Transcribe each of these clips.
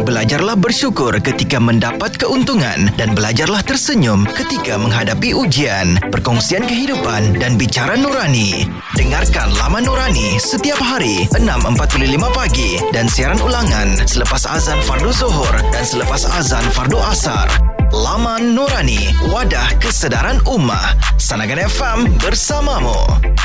Belajarlah bersyukur ketika mendapat keuntungan dan belajarlah tersenyum ketika menghadapi ujian. Perkongsian kehidupan dan bicara nurani. Dengarkan Laman Nurani setiap hari 6.45 pagi dan siaran ulangan selepas azan fardu zuhur dan selepas azan fardu asar. Laman Nurani, wadah kesedaran ummah. Sanagan FM bersamamu.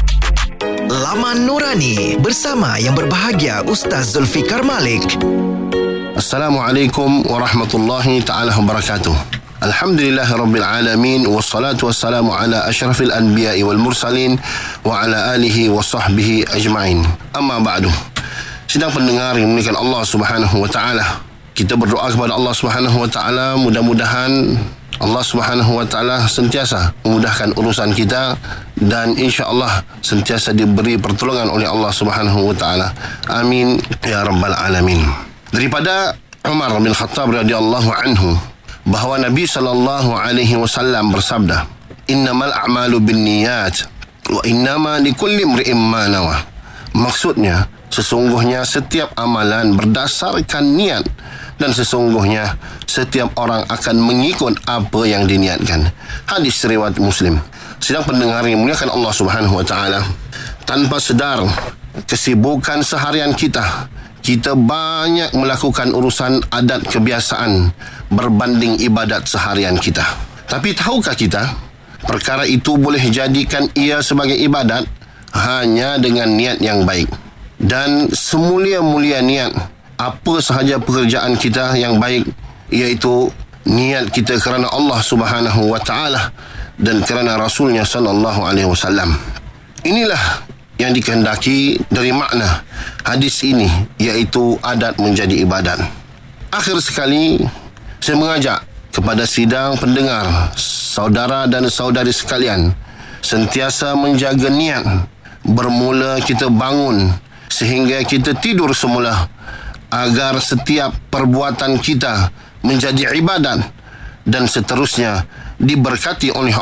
Laman Nurani bersama yang berbahagia Ustaz Zulfikar Malik. Assalamualaikum warahmatullahi ta'ala wabarakatuh. Alhamdulillahirabbil alamin wassalatu wassalamu ala asyrafil anbiya'i wal mursalin wa ala alihi wa sahbihi ajma'in. Amma ba'du. Sidang pendengar yang dimuliakan Allah Subhanahu wa taala, kita berdoa kepada Allah Subhanahu wa taala, mudah-mudahan Allah Subhanahu wa taala sentiasa memudahkan urusan kita dan insya-Allah sentiasa diberi pertolongan oleh Allah Subhanahu wa taala. Amin ya rabbal alamin. Daripada Umar bin Khattab radhiyallahu anhu bahawa Nabi sallallahu alaihi wasallam bersabda, "Innamal a'malu binniyat wa innama likulli imri'in ma nawa." Maksudnya, sesungguhnya setiap amalan berdasarkan niat dan sesungguhnya setiap orang akan mengikut apa yang diniatkan. Hadis riwayat Muslim. Sedang pendengar yang muliakan Allah Subhanahu wa taala, tanpa sedar kesibukan seharian kita banyak melakukan urusan adat kebiasaan berbanding ibadat seharian kita. Tapi tahukah kita, perkara itu boleh jadikan ia sebagai ibadat hanya dengan niat yang baik. Dan semulia-mulia niat apa sahaja pekerjaan kita yang baik, iaitu niat kita kerana Allah Subhanahu wa taala dan kerana Rasulnya sallallahu alaihi wasallam. Inilah yang dikehendaki dari makna hadis ini, iaitu adat menjadi ibadat. Akhir sekali, saya mengajak kepada sidang pendengar, saudara dan saudari sekalian, sentiasa menjaga niat bermula kita bangun sehingga kita tidur semula, agar setiap perbuatan kita menjadi ibadat dan seterusnya diberkati oleh